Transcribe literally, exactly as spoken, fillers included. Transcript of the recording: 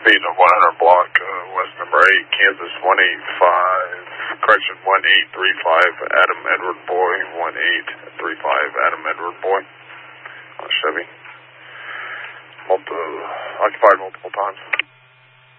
Pete of one hundred block, uh, West number eight, Kansas one eight five, correction, one eight three five, Adam Edward Boy, one eight three five, Adam Edward Boy, on Chevy. Multi, occupied multiple times.